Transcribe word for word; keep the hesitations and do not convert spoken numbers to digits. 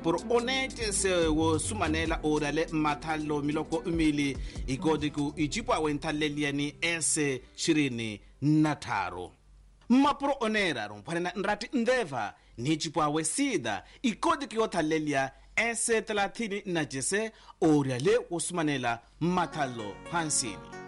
por onete se wo sumanela orale mathalo miloko umili ikodiku ichipwa wentaleliani ese shirini nataro mapro onera rompana nrati ndeva nichipwa wesida ikodiku yotalelia ese thelathini na jese orale wo sumanela mathalo hansini